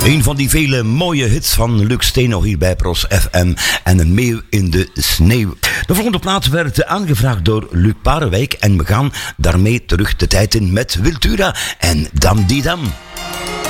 Een van die vele mooie hits van Luc Steno hier bij Pros FM en Een meeuw in de sneeuw. De volgende plaats werd aangevraagd door Luc Parewijk en we gaan daarmee terug de tijd in met Wiltura en Dam die Dam.